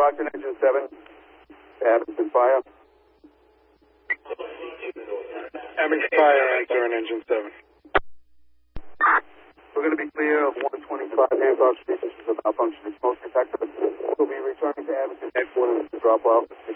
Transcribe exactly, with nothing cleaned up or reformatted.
Stockton Engine seven, Abington Fire. Abington Fire, answer on Engine seven. We're going to be clear of one twenty-five Hancock Street. This is a malfunctioning smoke detector. We'll be returning to Abington headquarters to drop off.